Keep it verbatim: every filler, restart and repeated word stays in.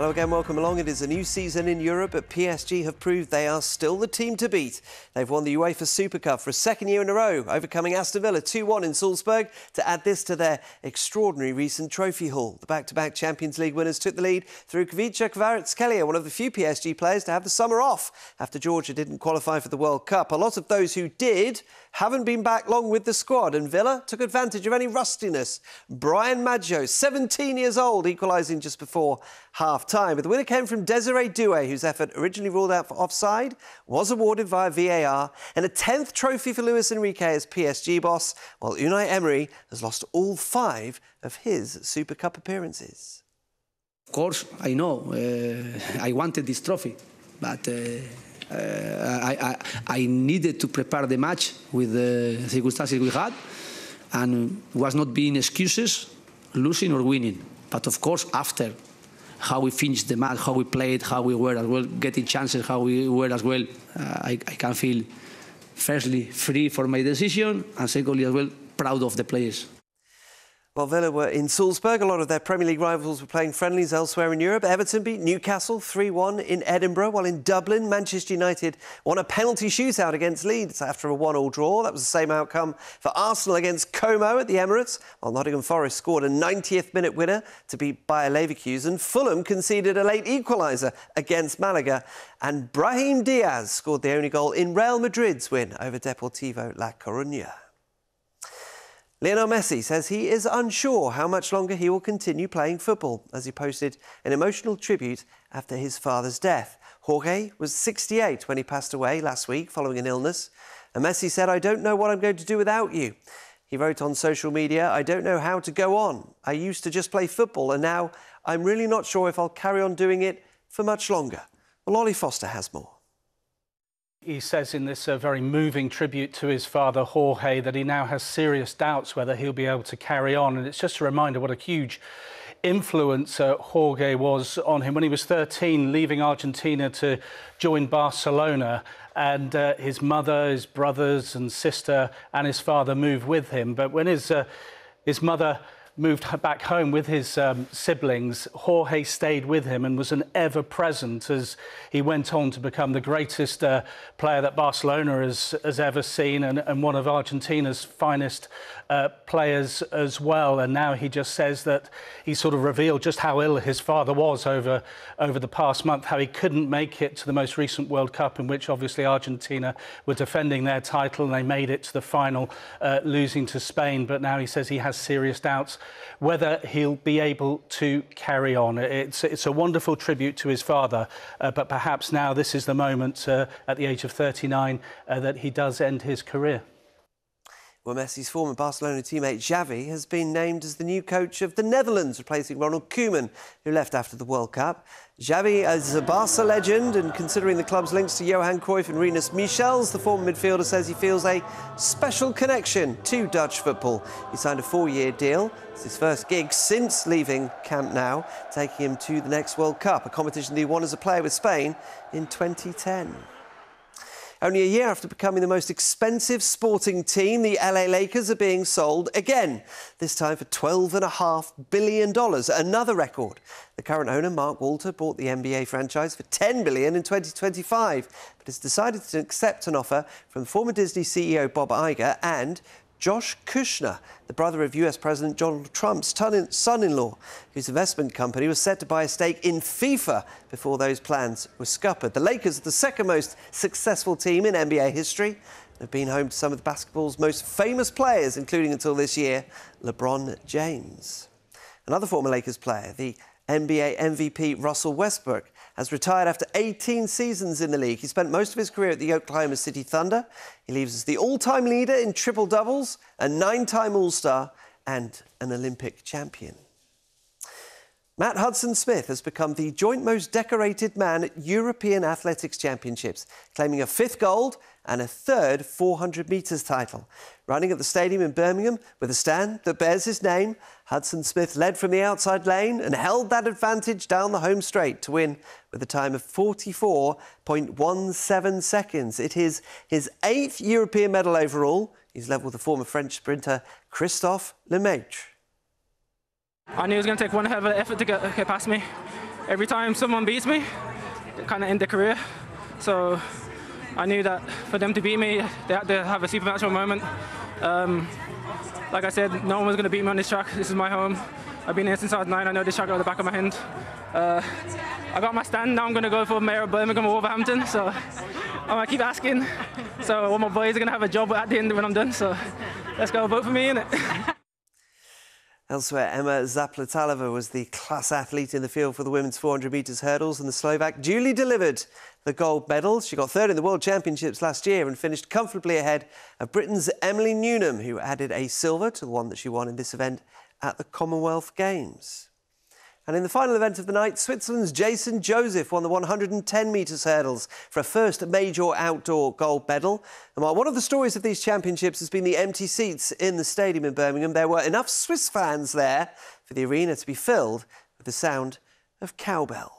Hello again, welcome along. It is a new season in Europe, but P S G have proved they are still the team to beat. They've won the UEFA Super Cup for a second year in a row, overcoming Aston Villa two one in Salzburg to add this to their extraordinary recent trophy haul. The back-to-back Champions League winners took the lead through Kvicha Kvaratskhelia, one of the few P S G players to have the summer off after Georgia didn't qualify for the World Cup. A lot of those who did haven't been back long with the squad, and Villa took advantage of any rustiness. Brian Maggio, seventeen years old, equalising just before half-time. But the winner came from Desiree Doué, whose effort, originally ruled out for offside, was awarded via V A R, and a tenth trophy for Luis Enrique as P S G boss, while Unai Emery has lost all five of his Super Cup appearances. Of course, I know uh, I wanted this trophy, but uh, uh, I, I, I needed to prepare the match with the circumstances we had, and was not being excuses, losing or winning. But of course, after how we finished the match, how we played, how we were as well, getting chances, how we were as well, uh, I, I can feel, firstly, free for my decision, and secondly, as well, proud of the players. While Villa were in Salzburg, a lot of their Premier League rivals were playing friendlies elsewhere in Europe. Everton beat Newcastle three one in Edinburgh, while in Dublin, Manchester United won a penalty shootout against Leeds after a one all draw. That was the same outcome for Arsenal against Como at the Emirates, while Nottingham Forest scored a ninetieth minute winner to beat Bayer Leverkusen. Fulham conceded a late equaliser against Malaga, and Brahim Diaz scored the only goal in Real Madrid's win over Deportivo La Coruña. Lionel Messi says he is unsure how much longer he will continue playing football, as he posted an emotional tribute after his father's death. Jorge was sixty-eight when he passed away last week following an illness. And Messi said, "I don't know what I'm going to do without you." He wrote on social media, "I don't know how to go on. I used to just play football, and now I'm really not sure if I'll carry on doing it for much longer." Well, Ollie Foster has more. He says in this uh, very moving tribute to his father, Jorge, that he now has serious doubts whether he'll be able to carry on. And it's just a reminder what a huge influence uh, Jorge was on him when he was thirteen, leaving Argentina to join Barcelona. And uh, his mother, his brothers and sister and his father moved with him. But when his, uh, his mother moved back home with his um, siblings, Jorge stayed with him and was an ever-present as he went on to become the greatest uh, player that Barcelona has, has ever seen, and, and one of Argentina's finest uh, players as well. And now he just says that he sort of revealed just how ill his father was over, over the past month, how he couldn't make it to the most recent World Cup, in which obviously Argentina were defending their title, and they made it to the final, uh, losing to Spain. But now he says he has serious doubts whether he'll be able to carry on. It's, it's a wonderful tribute to his father, uh, but perhaps now this is the moment uh, at the age of thirty-nine uh, that he does end his career. Well, Messi's former Barcelona teammate Xavi has been named as the new coach of the Netherlands, replacing Ronald Koeman, who left after the World Cup. Xavi is a Barca legend, and considering the club's links to Johan Cruyff and Rinus Michels, the former midfielder says he feels a special connection to Dutch football. He signed a four-year deal. It's his first gig since leaving Camp Nou, taking him to the next World Cup, a competition that he won as a player with Spain in twenty ten. Only a year after becoming the most expensive sporting team, the L A Lakers are being sold again, this time for twelve point five billion dollars, another record. The current owner, Mark Walter, bought the N B A franchise for ten billion dollars in twenty twenty-five, but has decided to accept an offer from former Disney C E O Bob Iger and Josh Kushner, the brother of U S President Donald Trump's son-in-law, whose investment company was set to buy a stake in FIFA before those plans were scuppered. The Lakers are the second most successful team in N B A history. They've been home to some of the basketball's most famous players, including until this year, LeBron James. Another former Lakers player, the N B A M V P Russell Westbrook, has retired after eighteen seasons in the league. He spent most of his career at the Oklahoma City Thunder. He leaves as the all-time leader in triple-doubles, a nine-time All-Star and an Olympic champion. Matt Hudson-Smith has become the joint most decorated man at European Athletics Championships, claiming a fifth gold and a third four hundred metres title. Running at the stadium in Birmingham with a stand that bears his name, Hudson-Smith led from the outside lane and held that advantage down the home straight to win with a time of forty-four point one seven seconds. It is his eighth European medal overall. He's level with the former French sprinter Christophe Lemaitre. I knew it was going to take one hell of an effort to get, get past me. every time someone beats me, it kind of end their career. So I knew that for them to beat me, they had to have a supernatural moment. Um, like I said, no one was going to beat me on this track. This is my home. I've been here since I was nine. I know this track like the back of my hand. Uh, I got my stand. Now I'm going to go for Mayor of Birmingham or Wolverhampton. So I'm going to keep asking. So all my boys are going to have a job at the end when I'm done. So let's go, vote for me, innit? Elsewhere, Emma Zaplatalova was the class athlete in the field for the women's four hundred metres hurdles, and the Slovak duly delivered the gold medal. She got third in the World Championships last year and finished comfortably ahead of Britain's Emily Newnham, who added a silver to the one that she won in this event at the Commonwealth Games. And in the final event of the night, Switzerland's Jason Joseph won the one hundred ten metres hurdles for a first major outdoor gold medal. And while one of the stories of these championships has been the empty seats in the stadium in Birmingham, there were enough Swiss fans there for the arena to be filled with the sound of cowbells.